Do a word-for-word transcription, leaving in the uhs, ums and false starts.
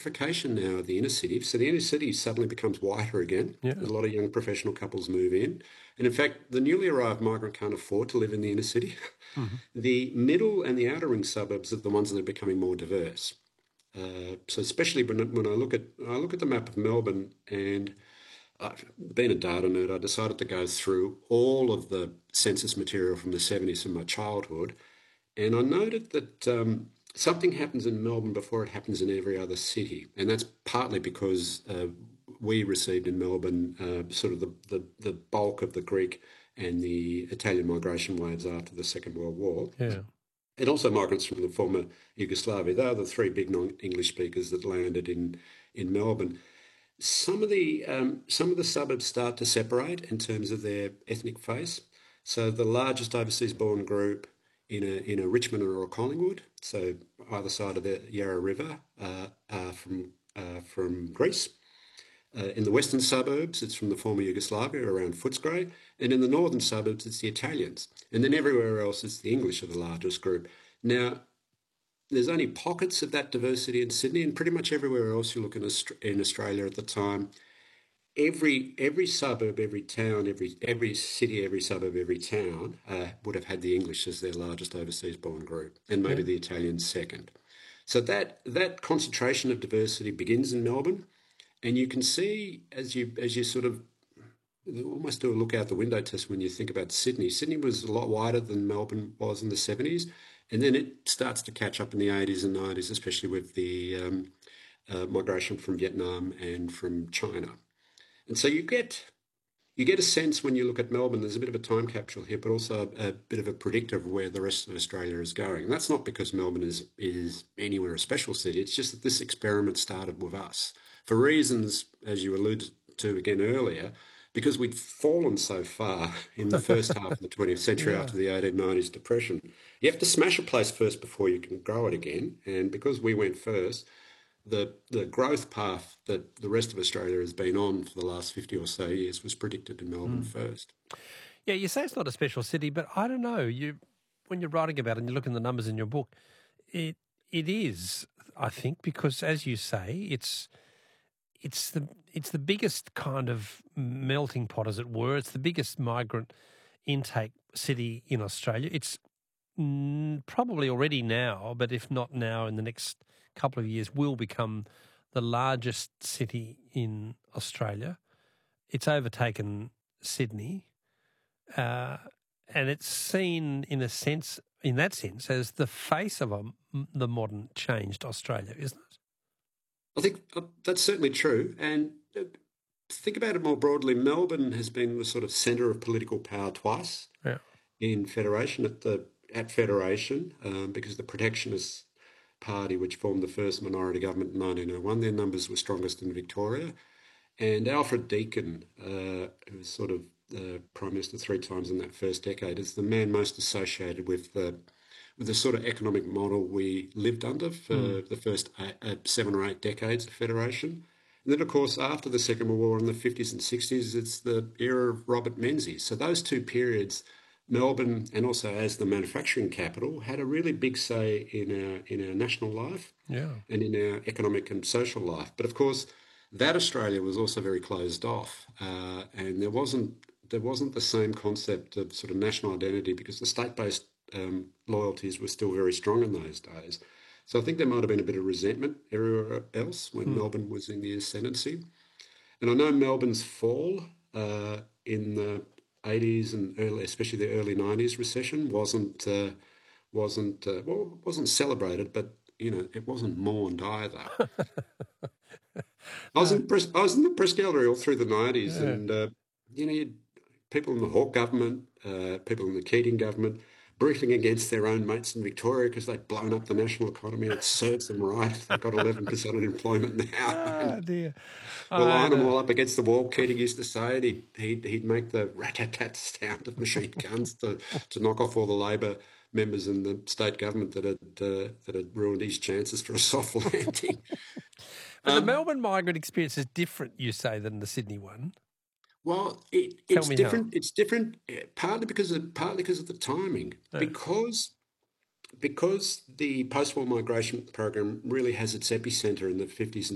gentrification now of the inner city. So the inner city suddenly becomes whiter again. Yeah. A lot of young professional couples move in. And in fact, the newly arrived migrant can't afford to live in the inner city. Mm-hmm. The middle and the outer ring suburbs are the ones that are becoming more diverse. Uh, so especially when, when I look at I look at the map of Melbourne, and I've been a data nerd, I decided to go through all of the census material from the seventies from my childhood, and I noted that um, something happens in Melbourne before it happens in every other city, and that's partly because uh, we received in Melbourne uh, sort of the, the, the bulk of the Greek and the Italian migration waves after the Second World War. Yeah. And also migrants from the former Yugoslavia. They are the three big non-English speakers that landed in, in Melbourne. Some of the um, some of the suburbs start to separate in terms of their ethnic face. So the largest overseas-born group in a in a Richmond or a Collingwood, so either side of the Yarra River, uh, are from uh, from Greece. Uh, in the western suburbs, it's from the former Yugoslavia around Footscray, and in the northern suburbs, it's the Italians. And then everywhere else, it's the English are the largest group. Now, there's only pockets of that diversity in Sydney, and pretty much everywhere else you look in, Aust- in Australia at the time. Every every suburb, every town, every every city, every suburb, every town uh, would have had the English as their largest overseas-born group, and maybe Yeah. the Italians second. So that that concentration of diversity begins in Melbourne, and you can see as you as you sort of almost do a look out the window test when you think about Sydney. Sydney was a lot wider than Melbourne was in the seventies, and then it starts to catch up in the eighties and nineties, especially with the um, uh, migration from Vietnam and from China. And so you get you get a sense when you look at Melbourne, there's a bit of a time capsule here, but also a, a bit of a predictor of where the rest of Australia is going. And that's not because Melbourne is is anywhere a special city. It's just that this experiment started with us for reasons, as you alluded to again earlier, because we'd fallen so far in the first half of the twentieth century Yeah. after the eighteen nineties depression. You have to smash a place first before you can grow it again. And because we went first, the the growth path that the rest of Australia has been on for the last fifty or so years was predicted in Melbourne Mm. first. Yeah, you say it's not a special city, but I don't know. You, when you're writing about it and you look in the numbers in your book, it it is, I think, because as you say, it's it's the it's the biggest kind of melting pot, as it were. It's the biggest migrant intake city in Australia. It's mm, probably already now, but if not now, in the next couple of years, will become the largest city in Australia. It's overtaken Sydney. Uh, and it's seen in a sense, in that sense, as the face of a, the modern changed Australia, isn't it? I think uh, that's certainly true. And uh, think about it more broadly. Melbourne has been the sort of centre of political power twice Yeah. in federation at the at federation um, because the Protectionist Party, which formed the first minority government in nineteen oh one, their numbers were strongest in Victoria. And Alfred Deakin, uh, who was sort of uh, Prime Minister three times in that first decade, is the man most associated with the with the sort of economic model we lived under for Mm. the first eight, uh, seven or eight decades of federation. And then, of course, after the Second World War in the fifties and sixties, it's the era of Robert Menzies. So those two periods, Melbourne and also as the manufacturing capital, had a really big say in our in our national life Yeah. and in our economic and social life. But of course, that Australia was also very closed off, uh, and there wasn't there wasn't the same concept of sort of national identity because the state-based um, loyalties were still very strong in those days. So I think there might have been a bit of resentment everywhere else when Mm. Melbourne was in the ascendancy. And I know Melbourne's fall uh, in the eighties and early, especially the early nineties recession wasn't uh, wasn't uh, well wasn't celebrated, but you know it wasn't mourned either. I was No. in Pres- I was in the press gallery all through the nineties, Yeah. and uh, you know, you'd, people in the Hawke government, uh, people in the Keating government, briefing against their own mates in Victoria because they'd blown up the national economy. It serves them right. They've got eleven percent unemployment now, Ah, and dear. we'll I line had them a, all up against the wall. Keating used to say it. He'd, he'd, he'd make the rat-tat-tat sound of machine guns to, to knock off all the Labor members in the state government that had uh, that had ruined his chances for a soft landing. but the Um, Melbourne migrant experience is different, you say, than the Sydney one. Well, it, Tell it's me how. different. It's different eh, partly because of partly because of the timing. Yeah. Because because the post-war migration program really has its epicenter in the fifties and